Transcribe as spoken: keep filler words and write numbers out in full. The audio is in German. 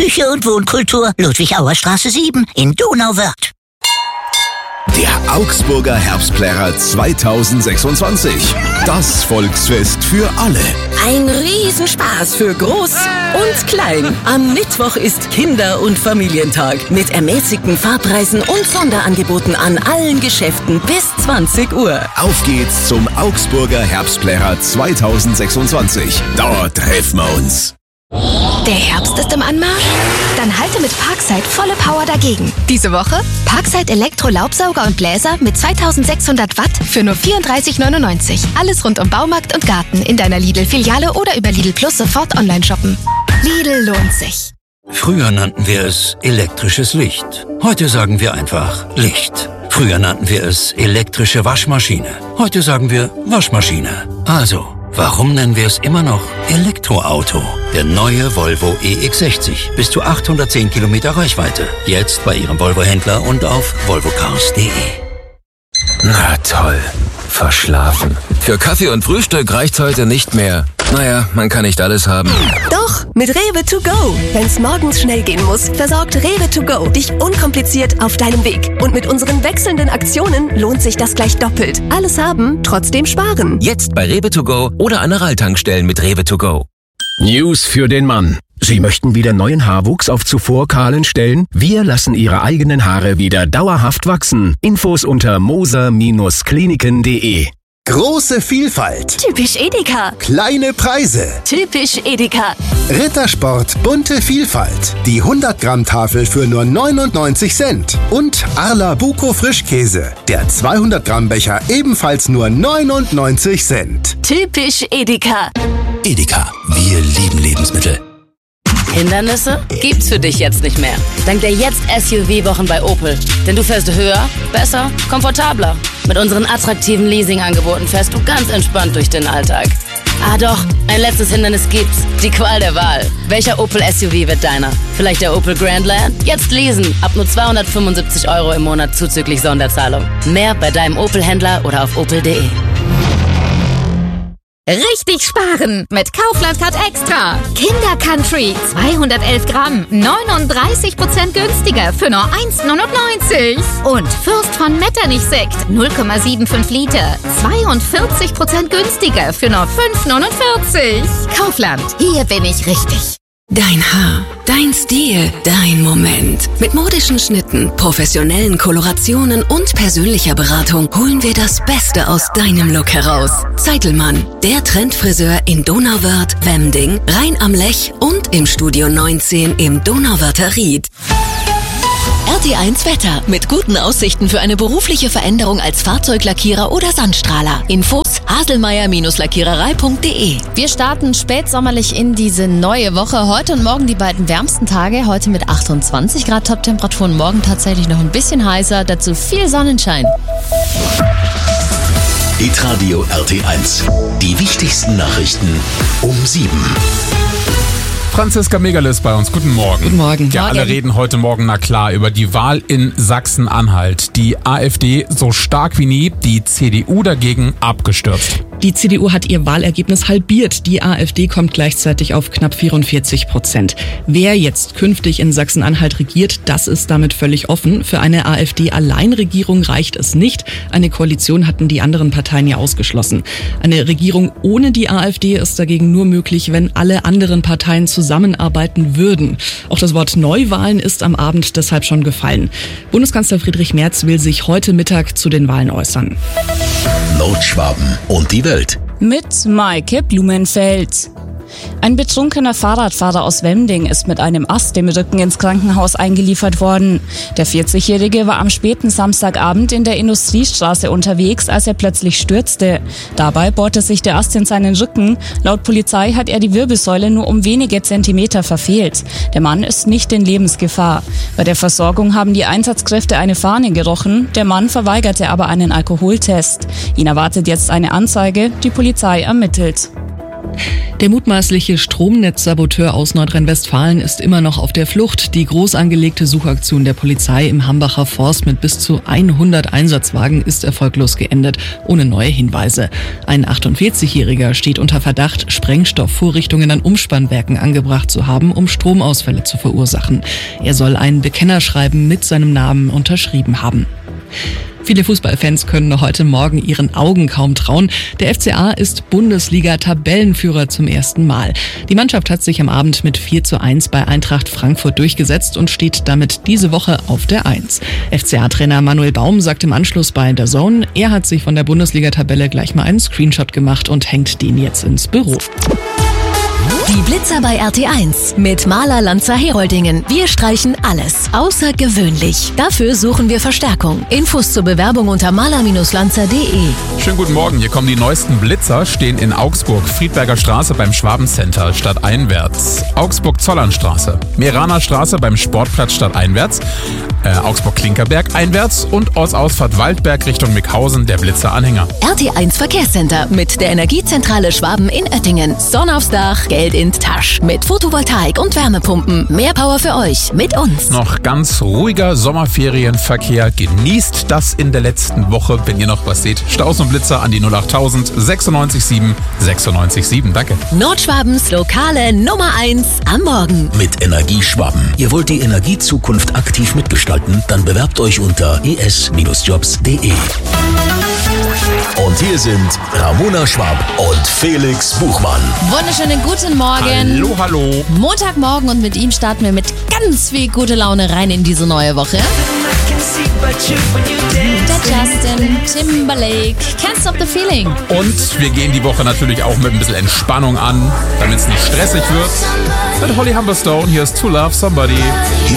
Küche und Wohnkultur, Ludwig-Auer-Straße sieben in Donauwörth. Der Augsburger Herbstplärrer zweitausendsechsundzwanzig. Das Volksfest für alle. Ein Riesenspaß für Groß und Klein. Am Mittwoch ist Kinder- und Familientag mit ermäßigten Fahrpreisen und Sonderangeboten an allen Geschäften bis zwanzig Uhr. Auf geht's zum Augsburger Herbstplärrer zweitausendsechsundzwanzig. Dort treffen wir uns. Der Herbst ist im Anmarsch? Dann halte mit Parkside volle Power dagegen. Diese Woche Parkside Elektro-Laubsauger und Bläser mit zweitausendsechshundert Watt für nur vierunddreißig neunundneunzig. Alles rund um Baumarkt und Garten in deiner Lidl-Filiale oder über Lidl Plus sofort online shoppen. Lidl lohnt sich. Früher nannten wir es elektrisches Licht. Heute sagen wir einfach Licht. Früher nannten wir es elektrische Waschmaschine. Heute sagen wir Waschmaschine. Also, warum nennen wir es immer noch Elektroauto? Der neue Volvo E X sechzig. Bis zu achthundertzehn Kilometer Reichweite. Jetzt bei Ihrem Volvo-Händler und auf volvo cars punkt de. Na toll. Verschlafen. Für Kaffee und Frühstück reicht's heute nicht mehr. Naja, man kann nicht alles haben. Doch, mit Rewe to go. Wenn's morgens schnell gehen muss, versorgt Rewe to go dich unkompliziert auf deinem Weg. Und mit unseren wechselnden Aktionen lohnt sich das gleich doppelt. Alles haben, trotzdem sparen. Jetzt bei Rewe to go oder an Aral-Tankstellen mit Rewe to go. News für den Mann. Sie möchten wieder neuen Haarwuchs auf zuvor kahlen Stellen? Wir lassen Ihre eigenen Haare wieder dauerhaft wachsen. Infos unter moser Bindestrich kliniken punkt de. Große Vielfalt. Typisch Edeka. Kleine Preise. Typisch Edeka. Rittersport bunte Vielfalt. Die hundert Gramm Tafel für nur neunundneunzig Cent. Und Arla Buko Frischkäse. Der zweihundert Gramm Becher ebenfalls nur neunundneunzig Cent. Typisch Edeka. Edeka, wir lieben Lebensmittel. Hindernisse gibt's für dich jetzt nicht mehr. Dank der Jetzt-S U V-Wochen bei Opel. Denn du fährst höher, besser, komfortabler. Mit unseren attraktiven Leasing-Angeboten fährst du ganz entspannt durch den Alltag. Ah doch, ein letztes Hindernis gibt's. Die Qual der Wahl. Welcher Opel S U V wird deiner? Vielleicht der Opel Grandland? Jetzt leasen. Ab nur zweihundertfünfundsiebzig Euro im Monat zuzüglich Sonderzahlung. Mehr bei deinem Opel-Händler oder auf opel punkt de. Richtig sparen mit Kaufland Card Extra. Kinder Country zweihundertelf Gramm, neununddreißig Prozent günstiger für nur eins neunundneunzig. Und Fürst von Metternich Sekt null Komma fünfundsiebzig Liter, zweiundvierzig Prozent günstiger für nur fünf neunundvierzig. Kaufland, hier bin ich richtig. Dein Haar, dein Stil, dein Moment. Mit modischen Schnitten, professionellen Kolorationen und persönlicher Beratung holen wir das Beste aus deinem Look heraus. Zeitelmann, der Trendfriseur in Donauwörth, Wemding, Rhein am Lech und im Studio neunzehn im Donauwörther Ried. R T eins Wetter mit guten Aussichten für eine berufliche Veränderung als Fahrzeuglackierer oder Sandstrahler. Infos haselmeier Bindestrich lackiererei punkt de. Wir starten spätsommerlich in diese neue Woche. Heute und morgen die beiden wärmsten Tage. Heute mit achtundzwanzig Grad Toptemperaturen, morgen tatsächlich noch ein bisschen heißer. Dazu viel Sonnenschein. Hitradio R T eins. Die wichtigsten Nachrichten um sieben. Franziska Megerle ist bei uns. Guten Morgen. Guten Morgen. Ja, alle reden heute Morgen, na klar, über die Wahl in Sachsen-Anhalt. Die AfD so stark wie nie, die C D U dagegen abgestürzt. Die C D U hat ihr Wahlergebnis halbiert. Die AfD kommt gleichzeitig auf knapp vierundvierzig Prozent. Wer jetzt künftig in Sachsen-Anhalt regiert, das ist damit völlig offen. Für eine AfD-Alleinregierung reicht es nicht. Eine Koalition hatten die anderen Parteien ja ausgeschlossen. Eine Regierung ohne die AfD ist dagegen nur möglich, wenn alle anderen Parteien zusammenarbeiten würden. Auch das Wort Neuwahlen ist am Abend deshalb schon gefallen. Bundeskanzler Friedrich Merz will sich heute Mittag zu den Wahlen äußern. Nordschwaben und die Welt. Mit Maike Blumenfeld. Ein betrunkener Fahrradfahrer aus Wemding ist mit einem Ast im Rücken ins Krankenhaus eingeliefert worden. Der vierzigjährige war am späten Samstagabend in der Industriestraße unterwegs, als er plötzlich stürzte. Dabei bohrte sich der Ast in seinen Rücken. Laut Polizei hat er die Wirbelsäule nur um wenige Zentimeter verfehlt. Der Mann ist nicht in Lebensgefahr. Bei der Versorgung haben die Einsatzkräfte eine Fahne gerochen. Der Mann verweigerte aber einen Alkoholtest. Ihn erwartet jetzt eine Anzeige. Die Polizei ermittelt. Der mutmaßliche Stromnetzsaboteur aus Nordrhein-Westfalen ist immer noch auf der Flucht. Die groß angelegte Suchaktion der Polizei im Hambacher Forst mit bis zu hundert Einsatzwagen ist erfolglos geendet, ohne neue Hinweise. Ein achtundvierzigjähriger steht unter Verdacht, Sprengstoffvorrichtungen an Umspannwerken angebracht zu haben, um Stromausfälle zu verursachen. Er soll ein Bekennerschreiben mit seinem Namen unterschrieben haben. Viele Fußballfans können noch heute Morgen ihren Augen kaum trauen. Der F C A ist Bundesliga-Tabellenführer zum ersten Mal. Die Mannschaft hat sich am Abend mit vier zu eins bei Eintracht Frankfurt durchgesetzt und steht damit diese Woche auf der eins. F C A-Trainer Manuel Baum sagt im Anschluss bei D A Z N, er hat sich von der Bundesliga-Tabelle gleich mal einen Screenshot gemacht und hängt den jetzt ins Büro. Die Blitzer bei R T eins mit Maler Lanzer Heroldingen. Wir streichen alles außergewöhnlich. Dafür suchen wir Verstärkung. Infos zur Bewerbung unter maler Lanzer punkt de. Schönen guten Morgen, hier kommen die neuesten Blitzer, stehen in Augsburg, Friedberger Straße beim Schwabencenter stadteinwärts, Augsburg-Zollernstraße, Meraner Straße beim Sportplatz stadteinwärts, äh, Augsburg-Klinkerberg einwärts und Ortsausfahrt Waldberg Richtung Mickhausen, der Blitzer-Anhänger. R T eins Verkehrscenter mit der Energiezentrale Schwaben in Oettingen. Sonne aufs Dach, Geld in die Tasche. Mit Photovoltaik und Wärmepumpen. Mehr Power für euch mit uns. Noch ganz ruhiger Sommerferienverkehr. Genießt das in der letzten Woche. Wenn ihr noch was seht, Staus und Blitzer an die null achttausend sechsundneunzig sieben sechsundneunzig sieben. Danke. Nordschwabens lokale Nummer eins am Morgen. Mit Energie Schwaben. Ihr wollt die Energiezukunft aktiv mitgestalten? Dann bewerbt euch unter e s jobs punkt de. Und hier sind Ramona Schwab und Felix Buchmann. Wunderschönen guten Morgen. Hallo, hallo. Montagmorgen und mit ihm starten wir mit ganz viel gute Laune rein in diese neue Woche. Der Justin Timberlake, Can't Stop the Feeling. Und wir gehen die Woche natürlich auch mit ein bisschen Entspannung an, damit es nicht stressig wird. Mit Holly Humberstone, hier ist To Love Somebody. Hier